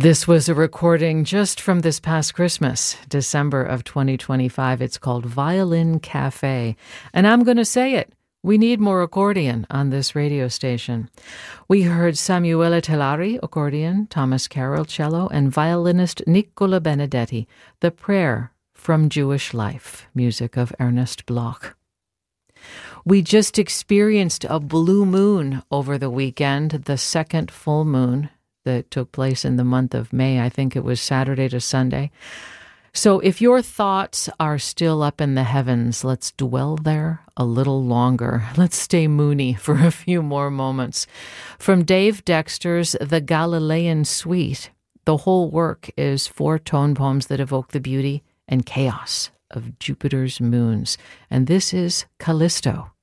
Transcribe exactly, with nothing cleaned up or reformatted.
This was a recording just from this past Christmas, December of twenty twenty-five. It's called Violin Cafe. And I'm going to say it. We need more accordion on this radio station. We heard Samuele Tellari, accordion, Thomas Carroll, cello, and violinist Nicola Benedetti, The Prayer from Jewish Life, music of Ernest Bloch. We just experienced a blue moon over the weekend, the second full moon that took place in the month of May. I think it was Saturday to Sunday. So if your thoughts are still up in the heavens, let's dwell there a little longer. Let's stay moony for a few more moments. From Dave Dexter's The Galilean Suite, the whole work is four tone poems that evoke the beauty and chaos of Jupiter's moons. And this is Callisto.